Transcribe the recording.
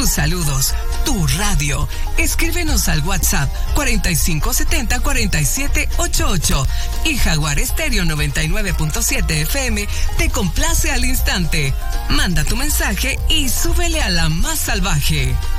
tus saludos, tu radio. Escríbenos al WhatsApp 4570-4788 y Jaguar Estéreo 99.7 FM te complace al instante. Manda tu mensaje y súbele a la más salvaje.